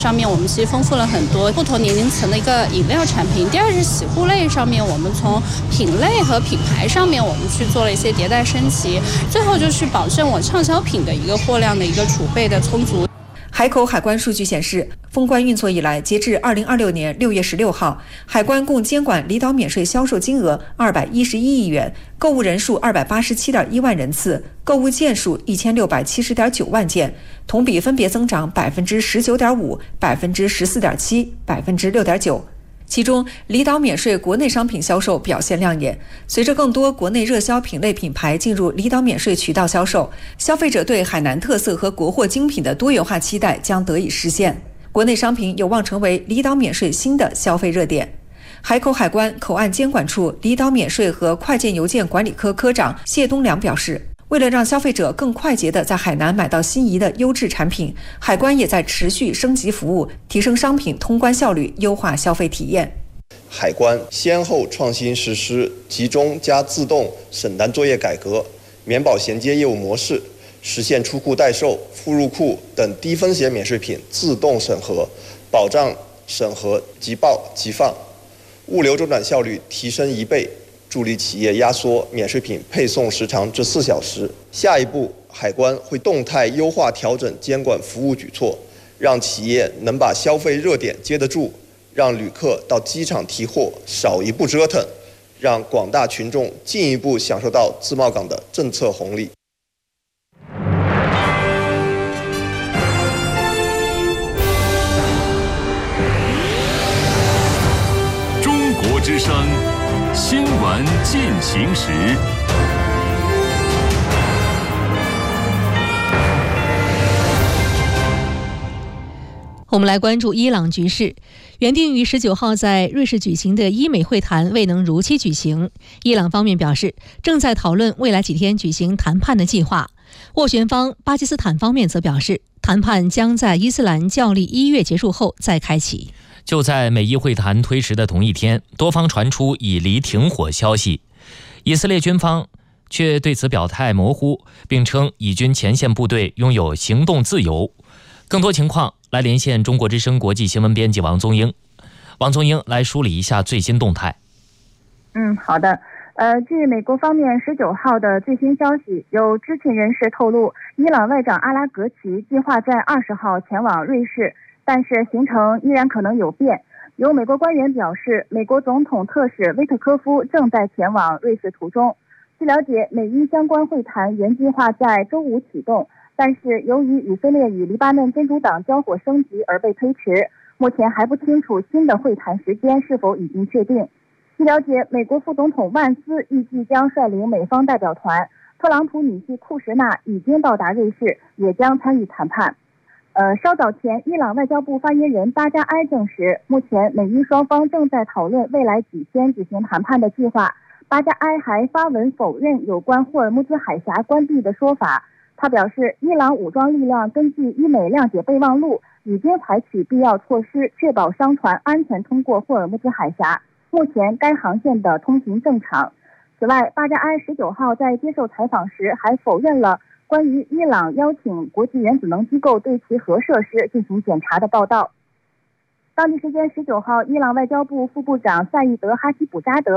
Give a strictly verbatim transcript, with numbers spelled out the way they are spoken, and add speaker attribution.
Speaker 1: 上面我们其实丰富了很多不同年龄层的一个饮料产品。第二是洗护类上面，我们从品类和品牌上面我们去做了一些迭代升级。最后就是保证我畅销品的一个货量的一个储备的充足。
Speaker 2: 海口海关数据显示，封关运作以来，截至二零二六年六月十六号，海关共监管离岛免税销售金额二百一十一亿元，购物人数二百八十七点一万人次，购物件数一千六百七十点九万件，同比分别增长百分之十九点五、百分之十四点七、百分之六点九。其中，离岛免税国内商品销售表现亮眼。随着更多国内热销品类品牌进入离岛免税渠道销售，消费者对海南特色和国货精品的多元化期待将得以实现。国内商品有望成为离岛免税新的消费热点。海口海关口岸监管处离岛免税和快件邮件管理科科长谢东良表示，为了让消费者更快捷地在海南买到心仪的优质产品，海关也在持续升级服务，提升商品通关效率，优化消费体验。
Speaker 3: 海关先后创新实施集中加自动审单作业改革、免保衔接业务模式，实现出库代售、附入库等低风险免税品自动审核，保障审核即报即放，物流周转效率提升一倍，助力企业压缩免税品配送时长至四小时。下一步，海关会动态优化调整监管服务举措，让企业能把消费热点接得住，让旅客到机场提货少一步折腾，让广大群众进一步享受到自贸港的政策红利。
Speaker 4: 中国之声新闻进行时。
Speaker 5: 我们来关注伊朗局势。原定于十九号在瑞士举行的伊美会谈未能如期举行，伊朗方面表示正在讨论未来几天举行谈判的计划。斡旋方巴基斯坦方面则表示，谈判将在伊斯兰教历一月结束后再开启。
Speaker 6: 就在美伊会谈推迟的同一天，多方传出以离停火消息，以色列军方却对此表态模糊，并称以军前线部队拥有行动自由。更多情况来连线中国之声国际新闻编辑王宗英。王宗英来梳理一下最新动态。
Speaker 7: 嗯，好的。呃，据美国方面十九号的最新消息，有知情人士透露，伊朗外长阿拉格齐计划在二十号前往瑞士，但是行程依然可能有变。有美国官员表示，美国总统特使威特科夫正在前往瑞士途中。据了解，美伊相关会谈原计划在周五启动，但是由于以色列与黎巴嫩真主党交火升级而被推迟，目前还不清楚新的会谈时间是否已经确定。据了解，美国副总统万斯预计将率领美方代表团，特朗普女婿库什纳已经到达瑞士，也将参与谈判。呃，稍早前，伊朗外交部发言人巴加埃证实，目前美伊双方正在讨论未来几天举行谈判的计划。巴加埃还发文否认有关霍尔木兹海峡关闭的说法。他表示，伊朗武装力量根据伊美谅解备忘录，已经采取必要措施，确保商船安全通过霍尔木兹海峡。目前该航线的通行正常。此外，巴加埃十九号在接受采访时还否认了关于伊朗邀请国际原子能机构对其核设施进行检查的报道。当地时间十九号，伊朗外交部副部长赛义德·哈希卜扎德